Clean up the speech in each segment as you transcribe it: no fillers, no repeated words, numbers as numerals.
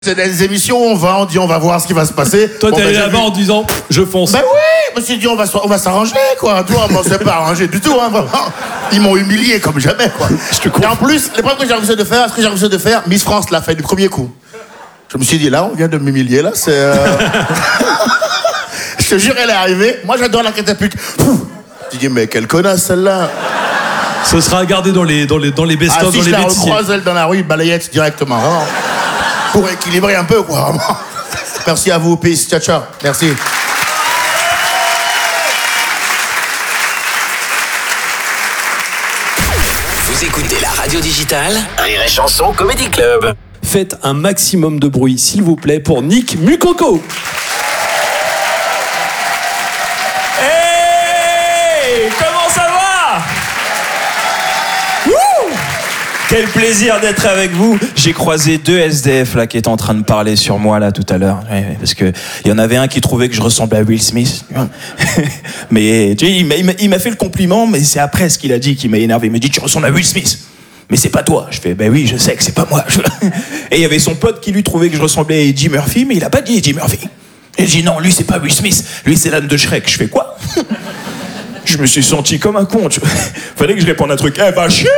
C'est des émissions où on dit on va voir ce qui va se passer. Toi, t'es allé là-bas en disant je fonce. Ben oui, je me suis dit on va s'arranger, quoi. Toi, on s'est pas arrangé du tout, hein, vraiment. Ils m'ont humilié comme jamais, quoi. Et en plus, l'épreuve que j'ai refusé de faire, Miss France l'a fait du premier coup. Je me suis dit, là, on vient de m'humilier, là, c'est... Je te jure, elle est arrivée. Moi, j'adore la catapulte. Je dis, mais quelle connasse, celle-là. Ce sera gardé dans les best-of, dans les si je la bêtisiers. recroise, elle, dans la rue, balayette directement, vraiment. Pour équilibrer un peu, quoi, vraiment. Merci à vous, peace, ciao, ciao. Merci. Vous écoutez la radio digitale Rire et Chanson Comedy Club. Faites un maximum de bruit, s'il vous plaît, pour Nick Mukoko. Hey, comment ça va? Wouh! Quel plaisir d'être avec vous. J'ai croisé 2 SDF là qui étaient en train de parler sur moi là tout à l'heure. Ouais, parce que il y en avait un qui trouvait que je ressemblais à Will Smith. Mais tu sais, il m'a fait le compliment, mais c'est après ce qu'il a dit qui m'a énervé. Il m'a dit tu ressembles à Will Smith. Mais c'est pas toi. Je fais ben oui, je sais que c'est pas moi. Et il y avait son pote qui lui trouvait que je ressemblais à Eddie Murphy, mais il a pas dit Eddie Murphy. Il dit non, lui c'est pas Will Smith, lui c'est l'âne de Shrek. Je fais quoi? Je me suis senti comme un con. Fallait que je réponde à un truc. Eh, va chier.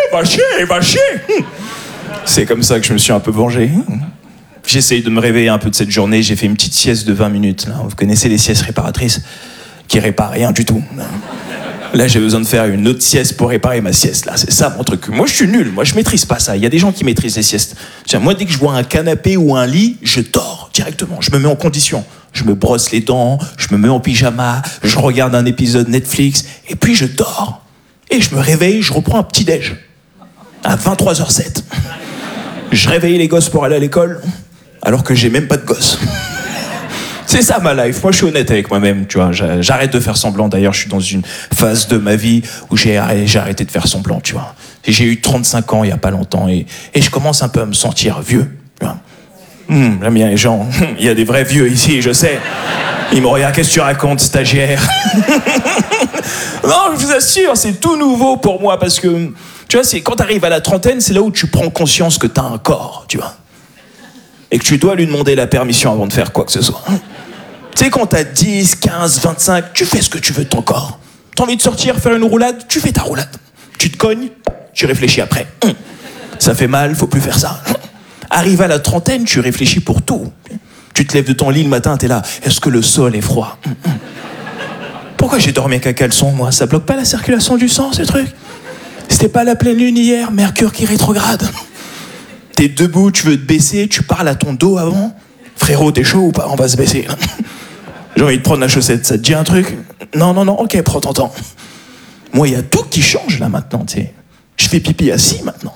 C'est comme ça que je me suis un peu vengé. J'essaye de me réveiller un peu de cette journée. J'ai fait une petite sieste de 20 minutes. Là. Vous connaissez les siestes réparatrices qui réparent rien du tout. Là, j'ai besoin de faire une autre sieste pour réparer ma sieste. Là, c'est ça mon truc. Moi, je suis nul. Moi, je maîtrise pas ça. Il y a des gens qui maîtrisent les siestes. Tiens, moi, dès que je vois un canapé ou un lit, je dors directement. Je me mets en condition. Je me brosse les dents, je me mets en pyjama, je regarde un épisode Netflix, et puis je dors. Et je me réveille, je reprends un petit déj. À 23h07. Je réveille les gosses pour aller à l'école, alors que j'ai même pas de gosses. C'est ça ma life. Moi, je suis honnête avec moi-même, tu vois. J'arrête de faire semblant. D'ailleurs, je suis dans une phase de ma vie où j'ai arrêté de faire semblant, tu vois. J'ai eu 35 ans il y a pas longtemps, et je commence un peu à me sentir vieux, tu vois. J'aime bien les gens. Il y a des vrais vieux ici, je sais. Ils me regardent, qu'est-ce que tu racontes, stagiaire? Non, je vous assure, c'est tout nouveau pour moi parce que, tu vois, c'est quand t'arrives à la trentaine, c'est là où tu prends conscience que t'as un corps, tu vois. Et que tu dois lui demander la permission avant de faire quoi que ce soit. Tu sais, quand t'as 10, 15, 25, tu fais ce que tu veux de ton corps. T'as envie de sortir, faire une roulade, tu fais ta roulade. Tu te cognes, tu réfléchis après. Ça fait mal, faut plus faire ça. Arrive à la trentaine, tu réfléchis pour tout. Tu te lèves de ton lit le matin, t'es là. Est-ce que le sol est froid? Pourquoi j'ai dormi avec un caleçon, moi? Ça bloque pas la circulation du sang, ce truc? C'était pas la pleine lune hier, Mercure qui rétrograde. T'es debout, tu veux te baisser, tu parles à ton dos avant. Frérot, t'es chaud ou pas? On va se baisser. J'ai envie de prendre la chaussette, ça te dit un truc? Non, ok, prends ton temps. Moi, il y a tout qui change là maintenant, tu sais. Je fais pipi assis maintenant.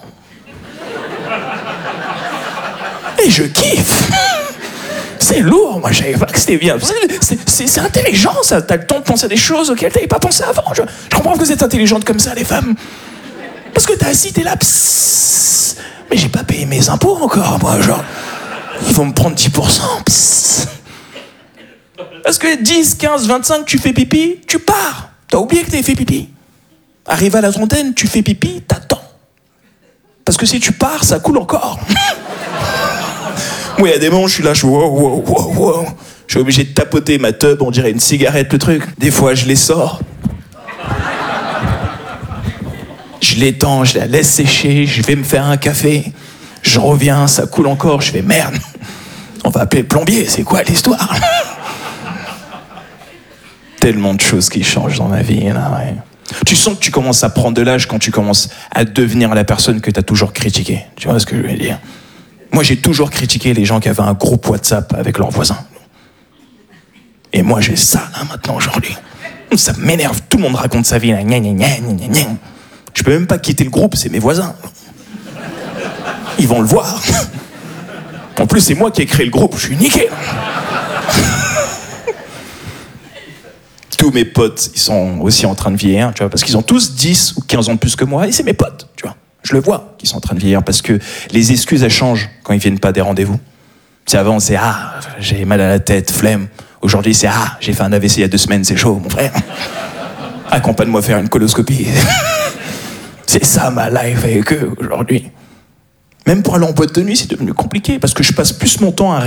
Et je kiffe. C'est lourd, moi je savais pas que c'était bien. C'est intelligent ça, t'as le temps de penser à des choses auxquelles t'avais pas pensé avant. Je comprends que vous êtes intelligentes comme ça les femmes. Parce que t'es assis, t'es là, psst. Mais j'ai pas payé mes impôts encore, moi, genre. Ils vont me prendre 10%, psst. Parce que 10, 15, 25, tu fais pipi, tu pars. T'as oublié que t'avais fait pipi. Arrive à la trentaine, tu fais pipi, t'attends. Parce que si tu pars, ça coule encore. Moi, il y a des moments, je suis là, je suis wow. Je suis obligé de tapoter ma tub, on dirait une cigarette, le truc. Des fois, je les sors. Je l'étends, je la laisse sécher, je vais me faire un café. Je reviens, ça coule encore, je fais merde. On va appeler le plombier, c'est quoi l'histoire? Tellement de choses qui changent dans ma vie, là, ouais. Tu sens que tu commences à prendre de l'âge quand tu commences à devenir la personne que tu as toujours critiquée. Tu vois ce que je veux dire? Moi, j'ai toujours critiqué les gens qui avaient un groupe WhatsApp avec leurs voisins. Et moi, j'ai ça, là, maintenant, aujourd'hui. Ça m'énerve. Tout le monde raconte sa vie, là. Je peux même pas quitter le groupe, c'est mes voisins. Ils vont le voir. En plus, c'est moi qui ai créé le groupe, je suis niqué. Tous mes potes, ils sont aussi en train de vieillir, tu vois, parce qu'ils ont tous 10 ou 15 ans de plus que moi, et c'est mes potes, tu vois. Je le vois qu'ils sont en train de vieillir, parce que les excuses, elles changent quand ils viennent pas des rendez-vous. C'est avant, c'est « Ah, j'ai mal à la tête, flemme ». Aujourd'hui, c'est « Ah, j'ai fait un AVC il y a 2 semaines, c'est chaud, mon frère. Accompagne-moi faire une coloscopie ». C'est ça ma life avec eux aujourd'hui. Même pour aller en boîte de nuit, c'est devenu compliqué parce que je passe plus mon temps à